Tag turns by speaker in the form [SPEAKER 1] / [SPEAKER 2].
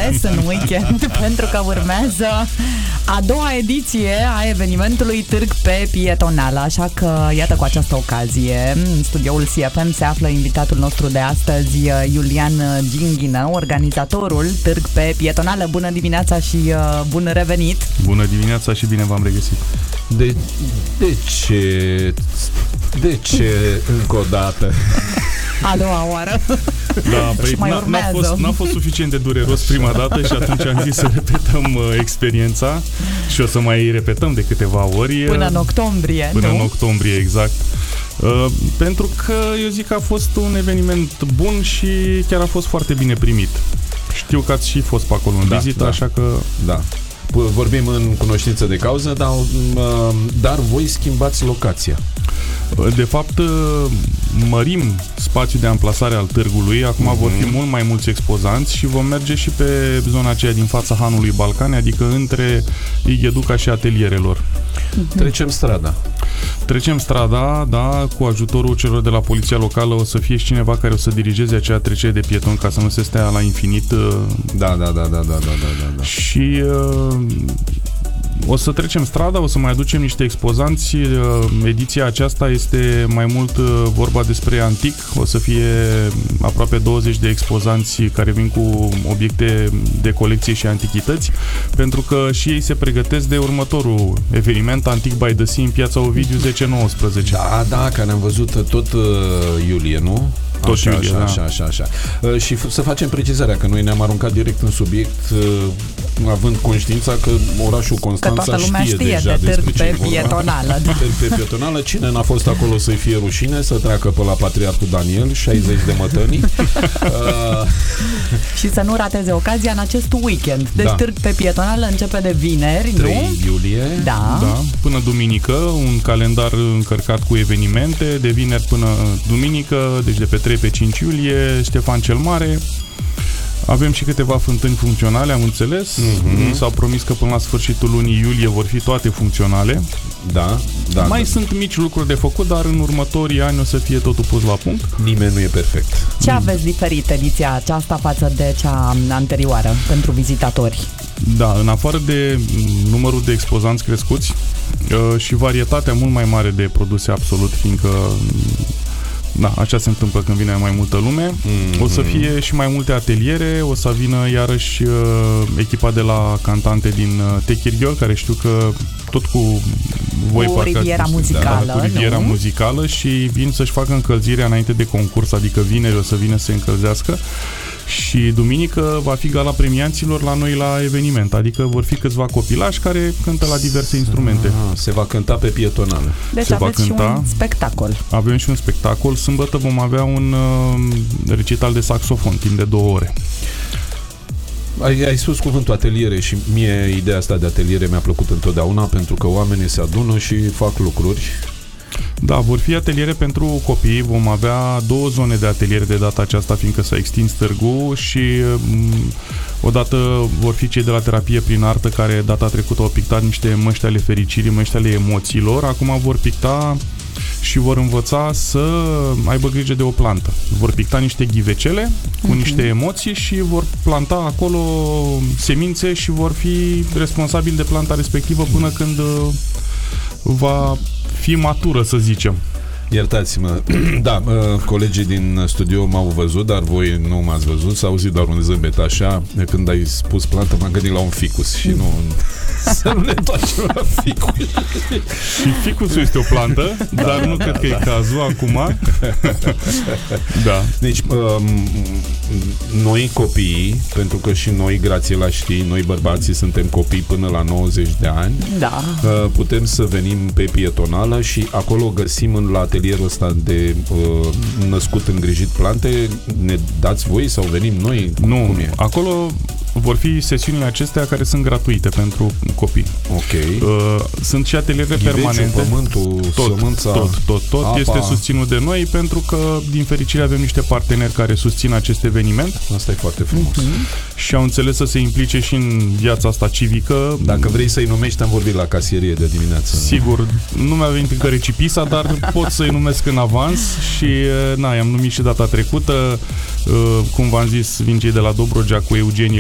[SPEAKER 1] ales în weekend pentru că urmează a doua ediție a evenimentului Târg pe Pietonală. Așa că, iată, cu această ocazie, în studioul CFM se află invitatul nostru de astăzi, Iulian Ginghină, organizatorul Târg pe Pietonală. Bună dimineața și bun revenit!
[SPEAKER 2] Bună dimineața și bine v-am regăsit!
[SPEAKER 3] De ce încă o dată?
[SPEAKER 1] A doua oară.
[SPEAKER 2] Da, păi n-a fost suficient de dureros prima dată și atunci am zis să repetăm experiența și o să mai repetăm de câteva ori.
[SPEAKER 1] Până în octombrie,
[SPEAKER 2] Până
[SPEAKER 1] nu?
[SPEAKER 2] în octombrie, exact. Pentru că eu zic că a fost un eveniment bun și chiar a fost foarte bine primit. Știu că ați și fost pe acolo în vizită, așa că...
[SPEAKER 3] Da. Vorbim în cunoștință de cauză, dar voi schimbați locația.
[SPEAKER 2] De fapt, mărim spațiul de amplasare al târgului. Acum vor fi mult mai mulți expozanți și vom merge și pe zona aceea din fața Hanului Balcani, adică între Igheduca și atelierelor.
[SPEAKER 3] Trecem strada, da, cu ajutorul celor de la poliția locală o să fie și cineva care o să dirigeze acea trecere de pieton ca să nu se stea la infinit. Da.
[SPEAKER 2] Și o să trecem strada, o să mai aducem niște expozanți. Ediția aceasta este mai mult vorba despre antic. O să fie aproape 20 de expozanți care vin cu obiecte de colecție și antichități, pentru că și ei se pregătesc de următorul eveniment, Antic by the Sea, în Piața Ovidiu 10-19.
[SPEAKER 3] Da, care am văzut tot iulie, nu? Așa. Și să facem precizarea că noi ne-am aruncat direct în subiect, având conștiința că orașul Constanța știe deja
[SPEAKER 1] de
[SPEAKER 3] despre ce
[SPEAKER 1] pe Pietonală.
[SPEAKER 3] Târg pe Pietonală. Cine n-a fost acolo să-i fie rușine, să treacă pe la Patriarhul Daniel, 60 de mătănii.
[SPEAKER 1] Și să nu rateze ocazia în acest weekend. Deci Târg pe Pietonală începe de vineri,
[SPEAKER 3] 3
[SPEAKER 1] nu?
[SPEAKER 3] iulie.
[SPEAKER 2] Da, până duminică, un calendar încărcat cu evenimente, de vineri până duminică, deci de pe 3 pe 5 iulie, Ștefan cel Mare. Avem și câteva fântâni funcționale, am înțeles. S-au promis că până la sfârșitul lunii iulie vor fi toate funcționale.
[SPEAKER 3] Da.
[SPEAKER 2] Mai sunt mici lucruri de făcut, dar în următorii ani o să fie totul pus la punct.
[SPEAKER 3] Nimeni nu e perfect.
[SPEAKER 1] Ce aveți diferit ediția aceasta față de cea anterioară pentru vizitatori?
[SPEAKER 2] Da, în afară de numărul de expozanți crescuți și varietatea mult mai mare de produse absolut, fiindcă așa se întâmplă când vine mai multă lume. O să fie și mai multe ateliere, o să vină iarăși echipa de la cantante din Techirghiol, care știu că tot cu voi
[SPEAKER 1] cu Riviera Muzicală,
[SPEAKER 2] cu Riviera Muzicală, și vin să-și facă încălzirea înainte de concurs, adică vineri o să vină să se încălzească. Și duminică va fi gala premianților la noi la eveniment, adică vor fi câțiva copilași care cântă la diverse instrumente.
[SPEAKER 3] Se va cânta pe Pietonală.
[SPEAKER 1] Deci aveți și un spectacol.
[SPEAKER 2] Avem și un spectacol. Sâmbătă vom avea un recital de saxofon timp de 2 ore.
[SPEAKER 3] Ai spus cuvântul ateliere și mie ideea asta de ateliere mi-a plăcut întotdeauna, pentru că oamenii se adună și fac lucruri.
[SPEAKER 2] Da, vor fi ateliere pentru copii. Vom avea 2 zone de ateliere de data aceasta, fiindcă s-a extins târgul, și odată vor fi cei de la terapie prin artă, care data trecută au pictat niște măști ale fericirii, măști ale emoțiilor. Acum vor picta și vor învăța să aibă grijă de o plantă. Vor picta niște ghivecele cu niște emoții și vor planta acolo semințe și vor fi responsabili de planta respectivă până când va fi matură, să zicem.
[SPEAKER 3] Iertați-mă, da, colegii din studio m-au văzut, dar voi nu m-ați văzut, s-a auzit doar un zâmbet așa. Când ai spus plantă, m-am gândit la un ficus și nu... Să nu ne întoarcem la ficus.
[SPEAKER 2] Și ficusul este o plantă, dar nu cred că e cazul acum. Da.
[SPEAKER 3] Deci, noi copiii, pentru că și noi, grație la știi, noi bărbații suntem copii până la 90 de ani, putem să venim pe Pietonală și acolo găsim la atelierul ăsta de născut, îngrijit plante. Ne dați voi sau venim noi?
[SPEAKER 2] Nu, acolo vor fi sesiunile acestea care sunt gratuite pentru copii.
[SPEAKER 3] Ok.
[SPEAKER 2] Sunt și ateliere permanente.
[SPEAKER 3] Pământul, sămânța,
[SPEAKER 2] tot
[SPEAKER 3] apa.
[SPEAKER 2] Este susținut de noi, pentru că din fericire avem niște parteneri care susțin acest eveniment.
[SPEAKER 3] Asta e foarte frumos.
[SPEAKER 2] Și au înțeles să se implice și în viața asta civică.
[SPEAKER 3] Dacă vrei să-i numești, am vorbit la casierie de dimineață.
[SPEAKER 2] Sigur, nu mi-a venit încă recipisa, dar pot să-i numesc în avans și i-am numit și data trecută. Cum v-am zis, vin cei de la Dobrogea cu Eugenii